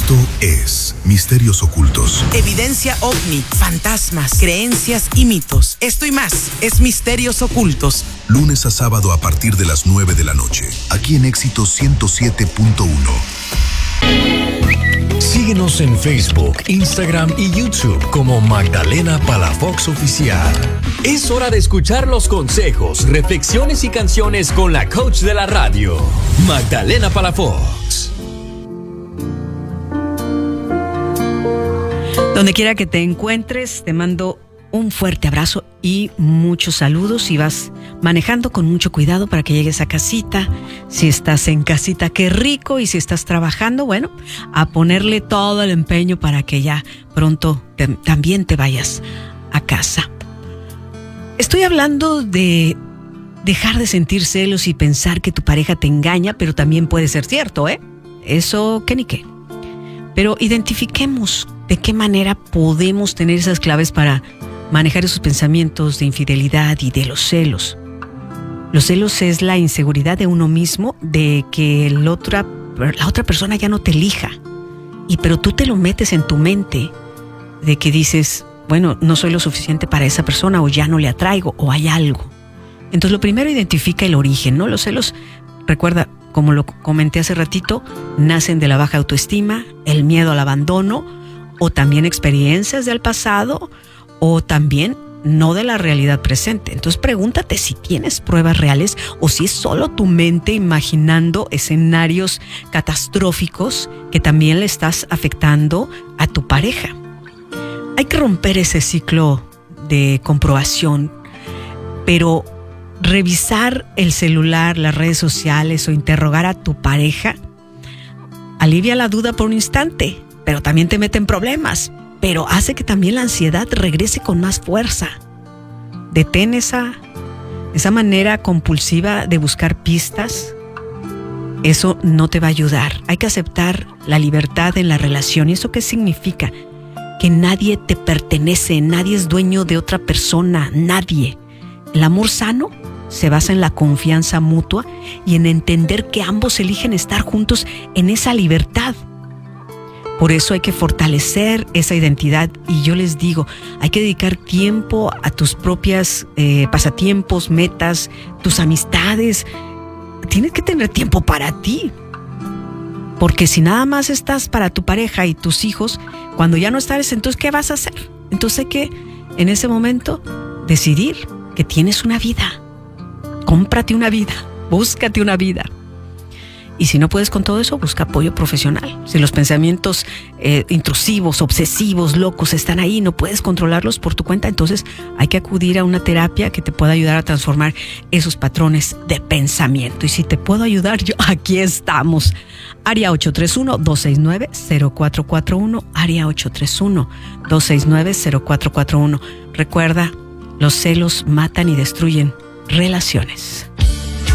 Esto es Misterios Ocultos. Evidencia ovni, fantasmas, creencias y mitos. Esto y más es Misterios Ocultos. Lunes a sábado a partir de las 9 de la noche. Aquí en Éxito 107.1. Síguenos en Facebook, Instagram y YouTube como Magdalena Palafox Oficial. Es hora de escuchar los consejos, reflexiones y canciones con la coach de la radio, Magdalena Palafox. Donde quiera que te encuentres, te mando un fuerte abrazo y muchos saludos. Si vas manejando, con mucho cuidado para que llegues a casita. Si estás en casita, qué rico. Y si estás trabajando, bueno, a ponerle todo el empeño para que ya pronto también te vayas a casa. Estoy hablando de dejar de sentir celos y pensar que tu pareja te engaña, pero también puede ser cierto, ¿eh? Eso que ni qué. Pero identifiquemos de qué manera podemos tener esas claves para manejar esos pensamientos de infidelidad y de los celos. Los celos es la inseguridad de uno mismo, de que la otra persona ya no te elija. Pero tú te lo metes en tu mente, de que dices, bueno, no soy lo suficiente para esa persona, o ya no le atraigo, o hay algo. Entonces lo primero, identifica el origen, ¿no? Los celos, recuerda, como lo comenté hace ratito, nacen de la baja autoestima, el miedo al abandono, o también experiencias del pasado, o también no de la realidad presente. Entonces pregúntate si tienes pruebas reales o si es solo tu mente imaginando escenarios catastróficos que también le estás afectando a tu pareja. Hay que romper ese ciclo de comprobación, pero revisar el celular, las redes sociales o interrogar a tu pareja alivia la duda por un instante, pero también te mete en problemas. Pero hace que también la ansiedad regrese con más fuerza. Detén esa manera compulsiva de buscar pistas. Eso no te va a ayudar. Hay que aceptar la libertad en la relación. ¿Y eso qué significa? Que nadie te pertenece, nadie es dueño de otra persona, nadie. El amor sano se basa en la confianza mutua y en entender que ambos eligen estar juntos en esa libertad. Por eso hay que fortalecer esa identidad, y yo les digo, hay que dedicar tiempo a tus propias pasatiempos, metas, tus amistades. Tienes que tener tiempo para ti, porque si nada más estás para tu pareja y tus hijos, cuando ya no estás, entonces ¿qué vas a hacer? Entonces hay que en ese momento decidir que tienes una vida. Cómprate una vida, búscate una vida. Y si no puedes con todo eso, busca apoyo profesional. Si los pensamientos intrusivos, obsesivos, locos están ahí, no puedes controlarlos por tu cuenta, entonces hay que acudir a una terapia que te pueda ayudar a transformar esos patrones de pensamiento. Y si te puedo ayudar, yo aquí estamos. Área 831-269-0441. Área 831-269-0441. Recuerda, los celos matan y destruyen relaciones.